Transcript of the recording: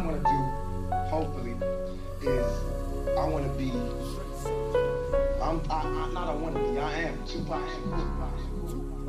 want to do, hopefully, is I want to be. I'm not. I want to be. I am Tupac.